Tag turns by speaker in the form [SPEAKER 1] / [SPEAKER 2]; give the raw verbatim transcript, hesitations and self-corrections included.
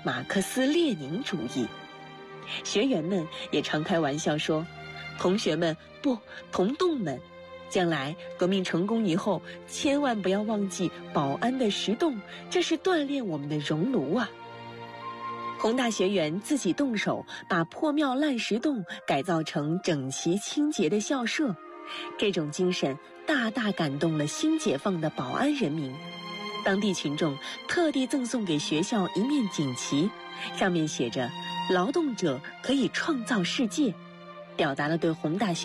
[SPEAKER 1] 马克思列宁主义。学员们也常开玩笑说，同学们不，同洞们，将来革命成功以后，千万不要忘记保安的石洞，这是锻炼我们的熔炉啊。宏大学员自己动手把破庙烂石洞改造成整齐清洁的校舍，这种精神大大感动了新解放的保安人民。当地群众特地赠送给学校一面锦旗，上面写着劳动者可以创造世界，表达了对宏大学